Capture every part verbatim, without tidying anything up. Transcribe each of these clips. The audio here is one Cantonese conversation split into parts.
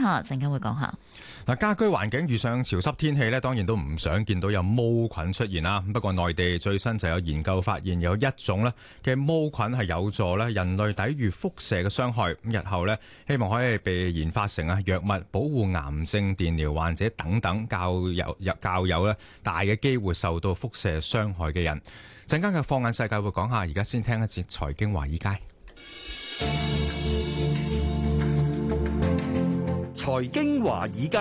下，陣間會講下。 嗱，家居環境遇上潮濕天氣咧，當然都唔想見到有毛菌出現啦。不過內地最新就有研究發現，有一種咧嘅毛菌係有助咧人類抵禦輻射嘅傷害。咁日後咧，希望可以被研發成啊藥物，保護癌症、電療患者等等較有較有咧大嘅機會受到輻射傷害嘅人。陣間嘅放眼世界會講下，而家先聽一節財經華爾街。 財經華爾街，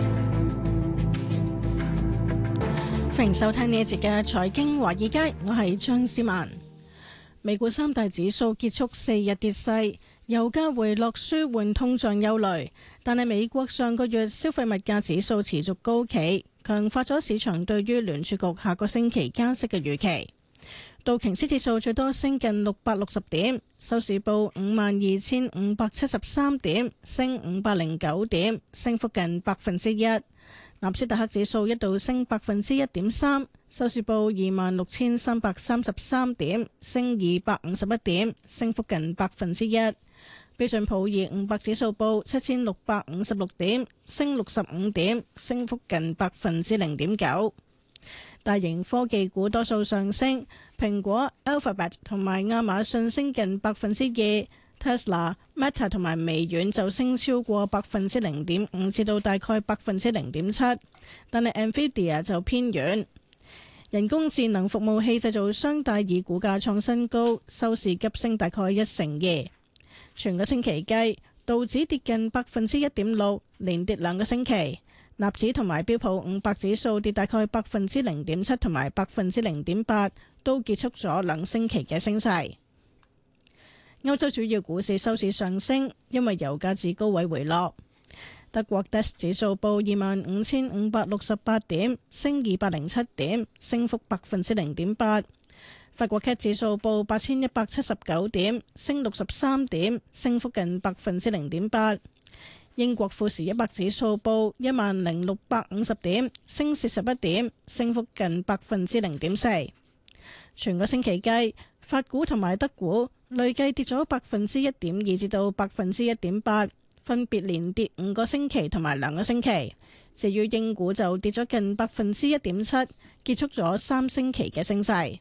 歡迎收聽呢一節嘅財經華爾街，我係張思曼。美股三大指數結束四日跌勢，油價回落舒緩通脹憂慮，但係美國上個月消費物價指數持續高企，強化咗市場對於聯儲局下個星期加息嘅預期。道瓊斯指數最多升近六百六十點，收市報五萬二千五百七十三點，升五百零九點，升幅近百分之一。納斯達克指數一度升百分之一點三，收市報二萬六千三百三十三點，升二百五十一點，升幅近百分之一。標準普爾五百指數報七千六百五十六點，升六十五點，升幅近百分之零點九。大型科技股多數上升，蘋果、Alphabet 同埋亞馬遜升近百分之二 ，Tesla、Meta 同埋微軟就升超過百分之零點五至到大概百分之零點七，但係 Nvidia 就偏軟。人工智能服務器製造商戴爾股價創新高，收市急升大概一成二。全個星期計，道指跌近百分之一點六，連跌兩個星期。納指同埋標普五百指數跌大概百分之零點七同埋百分之零點八，都結束咗兩星期嘅升勢。歐洲主要股市收市上升，因為油價自高位回落。德國 D A X 指數報二萬五千五百六十八點，升二百零七點，升幅百分之零點八。法國 C A C 指數報八千一百七十九點，升六十三點，升幅近百分之零點八。英國富時一百指數報一萬零六百五十點，升四十一點，升幅近百分之零點四。全個星期計，法股同埋德股累計跌咗百分之一點二至到百分之一點八，分別連跌五個星期同埋兩個星期。至於英股就跌咗近百分之一點七，結束咗三星期嘅升勢。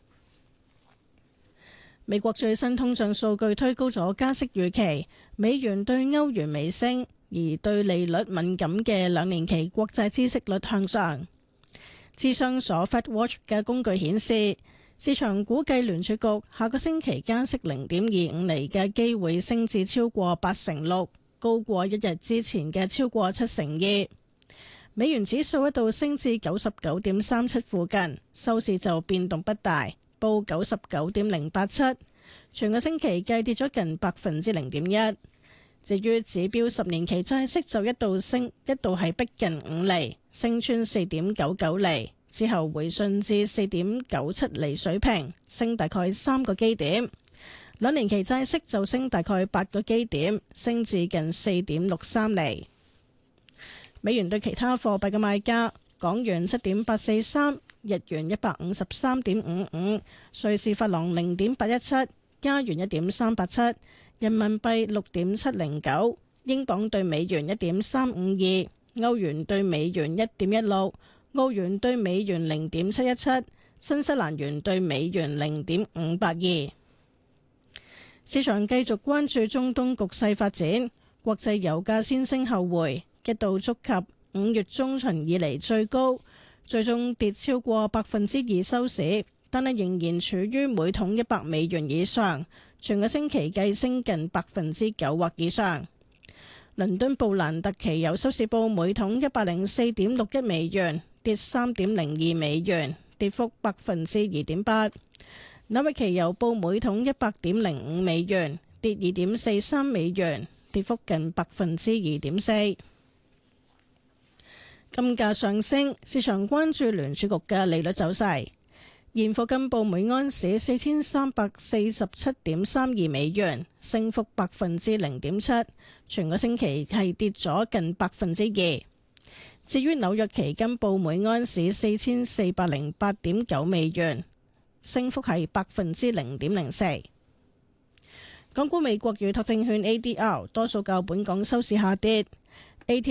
美國最新通脹數據推高咗加息預期，美元對歐元微升。而對利率敏感嘅兩年期國債孳息率向上。諮商所 FedWatch 嘅工具顯示，市場估計聯儲局下個星期加息零點二五厘嘅機會升至超過八成六，高過一日之前嘅超過七成二。美元指數一度升至九十九點三七附近，收市就變動不大，報九十九點零八七，全個星期計跌咗近百分之零點一。至於指標十年期債息就一度升，一度係逼近五厘，升穿四點九九厘，之後回順至四點九七厘水平，升大概三個基點。兩年期債息就升大概八個基點，升至近四點六三厘。美元對其他貨幣嘅賣價：港元七點八四三，日元一百五十三點五五，瑞士法郎零點八一七，加元一點三八七。人民幣六點七零九，英鎊對美元一點三五二，歐元對美元一點一六，澳元對美元零點七一七，新西蘭元對美元零點五八二。市場繼續關注中東局勢發展，國際油價先升後回，一度觸及五月中旬以嚟最高，最終跌超過百分之二收市，但係仍然處於每桶一百美元以上。全個星期計升近百分之九或以上。倫敦布蘭特期油收市報每桶一百零四點六一美元，跌三點零二美元，跌幅百分之二點八。紐約期油報每桶一百點零五美元，跌二點四三美元，跌幅近百分之二點四。金價上升，市場關注聯儲局嘅利率走勢。現貨金報每安士四千三百四十七點三二美元，升幅百分之零點七，全個星期係跌咗近百分之二。至於紐約期金報每安士四千四百零八點九美元，升幅係百分之零點零四。港股美國預託證券 A D R 多數較本港收市下跌。